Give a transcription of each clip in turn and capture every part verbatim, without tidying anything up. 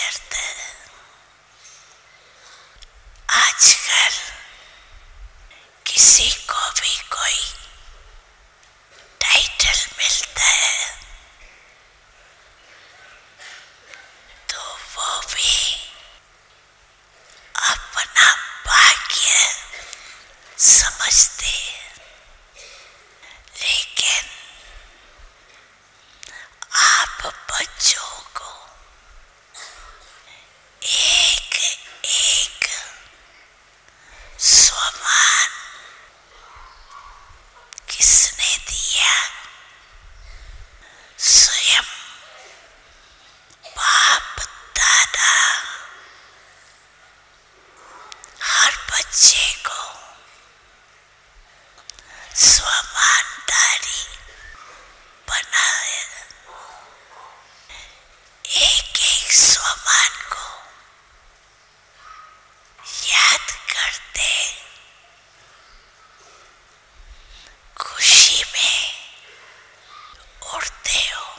करता है। आजकल किसी को भी कोई टाइटल मिलता है तो वो भी अपना भाग्य समझते हैं, लेकिन आप बच्चों को एक एक सम्मान किसने दिया? स्वयं बाप दादा हर बच्चे को सम्मानदारी बनाए। एक एक सम्मान को याद करते खुशी में उड़ते हो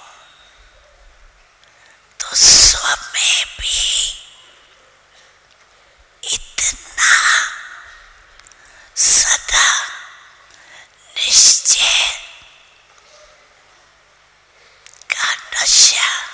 तो स्व में भी इतना सदा निश्चय का नशा